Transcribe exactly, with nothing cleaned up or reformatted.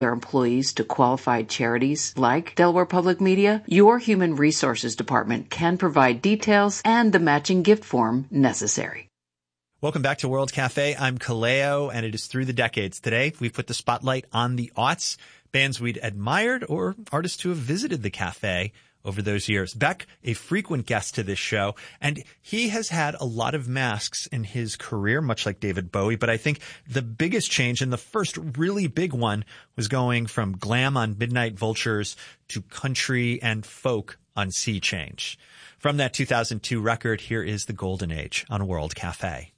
their employees to qualified charities like Delaware Public Media, your Human Resources Department can provide details and the matching gift form necessary. Welcome back to World Cafe. I'm Kaleo, and it is Through the Decades. Today, we've put the spotlight on the aughts, bands we'd admired or artists who have visited the cafe over those years. Beck, a frequent guest to this show, and he has had a lot of masks in his career, much like David Bowie. But I think the biggest change, and the first really big one, was going from glam on Midnight Vultures to country and folk on Sea Change. From that two thousand two record, here is The Golden Age on World Cafe.